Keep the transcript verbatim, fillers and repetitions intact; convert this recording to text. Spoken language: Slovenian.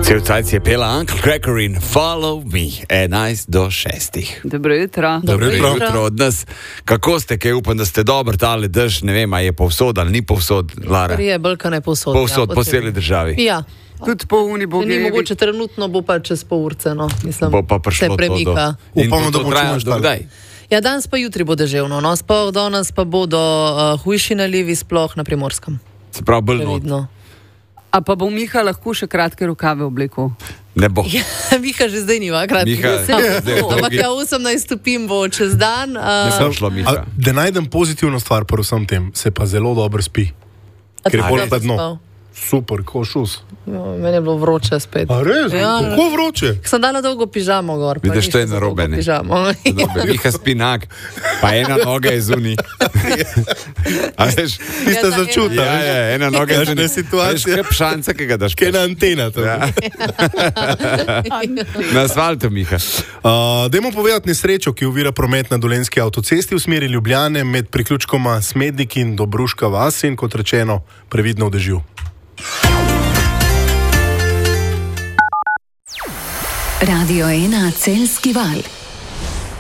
Cel cajt je pela Uncle Cracker in Follow Me, enajst do šestih. Dobro jutro. Dobro jutro. jutro od nas. Kako ste, kaj upam, da ste dobro tale dež, ne vem, a je povsod ali ni povsod, Lara? Je bolj, ne povsod. Povsod, ja, po celi državi. Ja. Tudi po uni bo Ni mogoče trenutno, bo pa čez pol urce, no. Mislim, Bo pa prišlo se to premika. do... In Upamo, bo to da bo trajalo čim do bolj kdaj? Ja, danes pa jutri bo deževno, no. Sploh danes pa bodo uh, hujši nalivi, sploh na Primorskem. Se pravi, bolj not. Previdno. A pa bo Miha lahko še kratke rokave oblekel? Ne bo. Ja, Miha že zdaj nima kratki. Miha, zdaj je Ampak dolgi. ja, osemnajst stopinj bo čez dan. Ne Uh, bo šlo, Miha. A, da najdem pozitivno stvar pri vsem tem, se pa zelo dobro spi. Ker je bolj na dno. Super, ko šus. Jo, meni je bilo vroče spet. A res? Ja. Kako vroče? Sem dala dolgo pižamo gor. pa Vidiš, ni to je še za narobe, dolgo ne? Pižamo. Dobre, Miha spi nag, pa ena noga je zunaj. A veš? Tista Ja, ta začuta. Ja, ja, ena noga je Kakšna zunaj. situacija. Veš, kaj šanca, ki ga daš. Kaj je na antena to? Ja. Na asfaltu, Miha. Uh, dajmo povedati nesrečo, ki ovira promet na Dolenjski avtocesti v smeri Ljubljane med priključkoma Smednik in Dobruška vas in kot rečeno, previdno v dežju. Radio ena Celjski val.